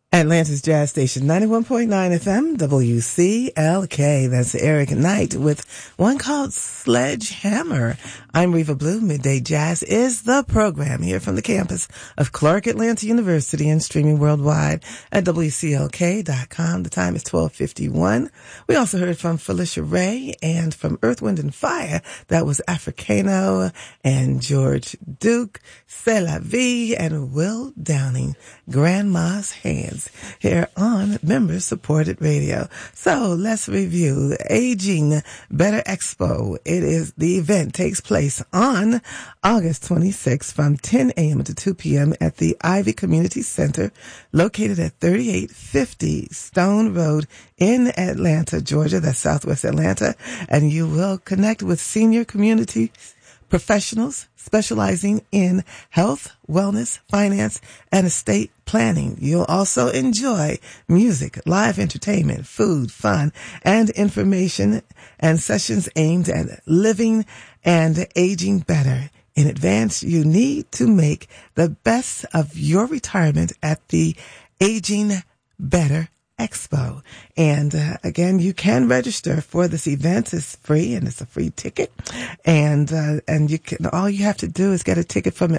Atlanta's Jazz Station, 91.9 FM, WCLK. That's Eric Knight with one called Sledgehammer. I'm Reva Blue. Midday Jazz is the program here from the campus of Clark Atlanta University and streaming worldwide at WCLK.com. The time is 12:51. We also heard from Felicia Ray and from Earth, Wind, and Fire. That was Africano and George Duke, C'est la vie, and Will Downing, Grandma's Hands, here on member-supported radio. So let's review the Aging Better Expo. The event takes place on August 26th from 10 a.m. to 2 p.m. at the Ivy Community Center, located at 3850 Stone Road in Atlanta, Georgia. That's Southwest Atlanta. And you will connect with senior community professionals specializing in health, wellness, finance, and estate planning. You'll also enjoy music, live entertainment, food, fun, and information, and sessions aimed at living and aging better. In advance, you need to make the best of your retirement at the Aging Better Expo. And again, you can register for this event. It's free, and it's a free ticket. And you can, all you have to do is get a ticket from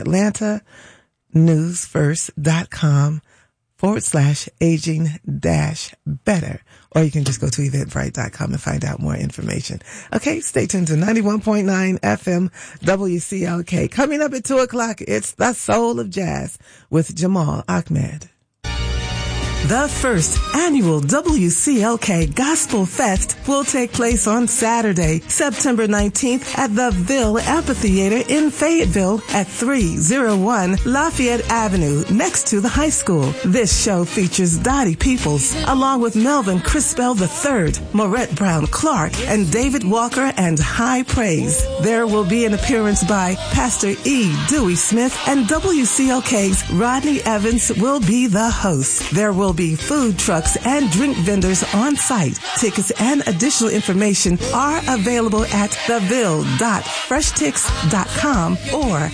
AtlantaNewsFirst.com/aging-better. Or you can just go to eventbrite.com and find out more information. Okay, stay tuned to 91.9 FM WCLK. Coming up at 2 o'clock, it's The Soul of Jazz with Jamal Ahmed. The first annual WCLK Gospel Fest will take place on Saturday, September 19th at the Ville Amphitheater in Fayetteville at 301 Lafayette Avenue, next to the high school. This show features Dottie Peoples, along with Melvin Crispell III, Maurette Brown Clark, and David Walker and High Praise. There will be an appearance by Pastor E. Dewey Smith, and WCLK's Rodney Evans will be the host. There will be food trucks and drink vendors on site. Tickets and additional information are available at theville.freshticks.com or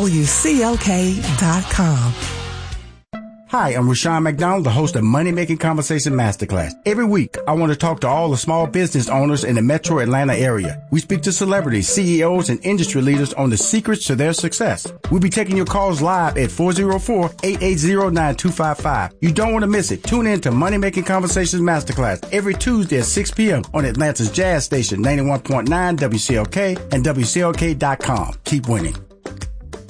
WCLK.com. Hi, I'm Rushion McDonald, the host of Money Making Conversation Masterclass. Every week, I want to talk to all the small business owners in the metro Atlanta area. We speak to celebrities, CEOs, and industry leaders on the secrets to their success. We'll be taking your calls live at 404-880-9255. You don't want to miss it. Tune in to Money Making Conversations Masterclass every Tuesday at 6 p.m. on Atlanta's Jazz Station, 91.9 WCLK and WCLK.com. Keep winning.